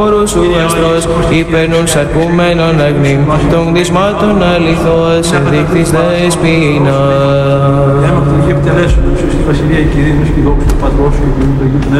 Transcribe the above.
όρους σου αστρός, υπέρνουν σαρκουμένων αγνήμ, των κλεισμάτων αληθώς, ενδείχθης δεσποινά. Έμα που είχε επιτελέσουν, ουσιαστική βασιλεία η Κυρία και η δόξη του Πατρός και του Αγίου